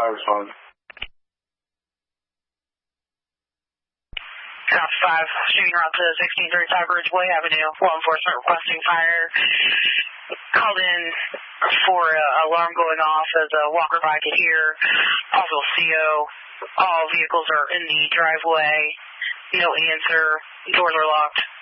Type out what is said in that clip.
respond. Copy 5, shooting route to 1635 Ridgeway Avenue. Law enforcement requesting fire. Called in for alarm going off as a walker by could hear. Also CO. All vehicles are in the driveway. No answer. Doors are locked.